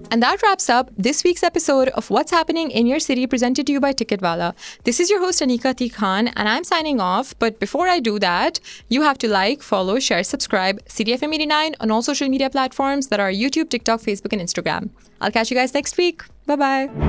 And that wraps up this week's episode of What's Happening in Your City, presented to you by Ticketwala. This is your host, Anika T. Khan, and I'm signing off. But before I do that, you have to like, follow, share, subscribe CityFM 89 on all social media platforms that are YouTube, TikTok, Facebook, and Instagram. I'll catch you guys next week. Bye-bye.